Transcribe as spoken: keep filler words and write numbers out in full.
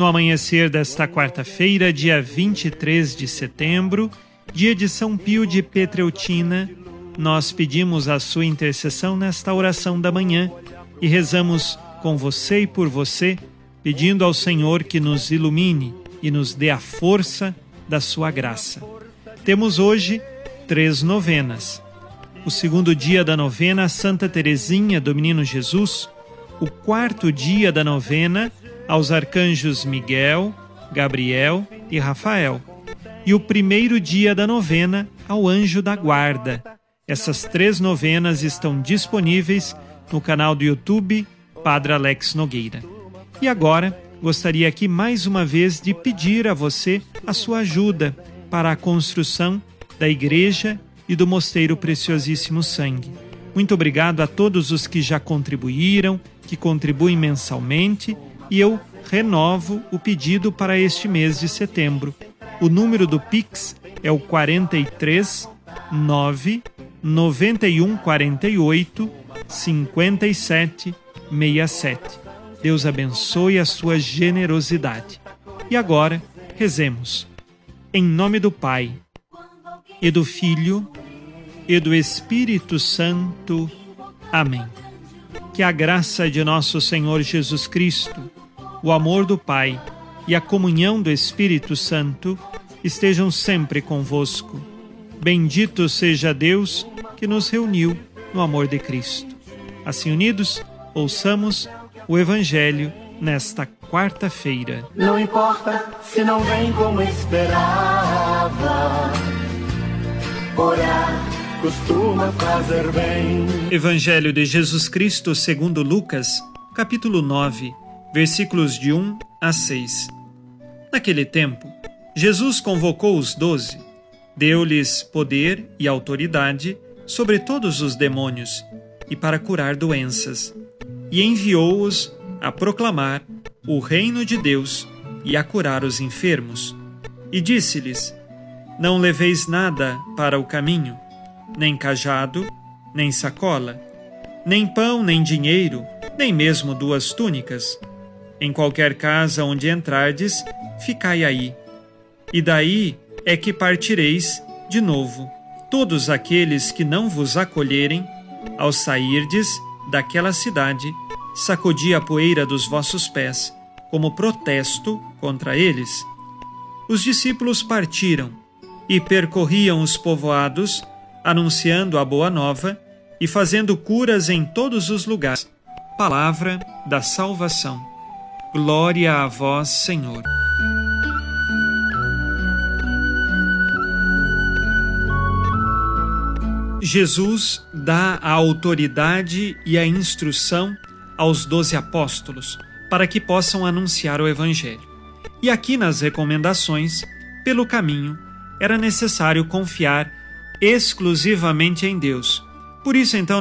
No amanhecer desta quarta-feira, dia vinte e três de setembro, dia de São Pio de Petreutina, nós pedimos a sua intercessão nesta oração da manhã e rezamos com você e por você, pedindo ao Senhor que nos ilumine e nos dê a força da sua graça. Temos hoje três novenas. O segundo dia da novena Santa Teresinha do Menino Jesus, o quarto dia da novena aos arcanjos Miguel, Gabriel e Rafael, e o primeiro dia da novena ao Anjo da Guarda. Essas três novenas estão disponíveis no canal do YouTube Padre Alex Nogueira. E agora, gostaria aqui mais uma vez de pedir a você a sua ajuda para a construção da igreja e do Mosteiro Preciosíssimo Sangue. Muito obrigado a todos os que já contribuíram, que contribuem mensalmente, e eu renovo o pedido para este mês de setembro. O número do Pix é o quarenta e três, nove, noventa e um, quarenta e oito, cinquenta e sete, sessenta e sete. Deus abençoe a sua generosidade. E agora, rezemos. Em nome do Pai, e do Filho, e do Espírito Santo. Amém. Que a graça de nosso Senhor Jesus Cristo, o amor do Pai e a comunhão do Espírito Santo estejam sempre convosco. Bendito seja Deus que nos reuniu no amor de Cristo. Assim unidos, ouçamos o Evangelho nesta quarta-feira. Não importa se não vem como esperava, orar costuma fazer bem. Evangelho de Jesus Cristo segundo Lucas, capítulo nove, versículos de um a seis. Naquele tempo, Jesus convocou os doze, deu-lhes poder e autoridade sobre todos os demônios e para curar doenças, e enviou-os a proclamar o reino de Deus e a curar os enfermos. E disse-lhes: não leveis nada para o caminho, nem cajado, nem sacola, nem pão, nem dinheiro, nem mesmo duas túnicas. Em qualquer casa onde entrardes, ficai aí. E daí é que partireis de novo. Todos aqueles que não vos acolherem, ao sairdes daquela cidade, sacudi a poeira dos vossos pés, como protesto contra eles. Os discípulos partiram e percorriam os povoados, anunciando a boa nova e fazendo curas em todos os lugares. Palavra da salvação. Glória a vós, Senhor. Jesus dá a autoridade e a instrução aos doze apóstolos para que possam anunciar o Evangelho. E aqui nas recomendações, pelo caminho, era necessário confiar exclusivamente em Deus. Por isso, então,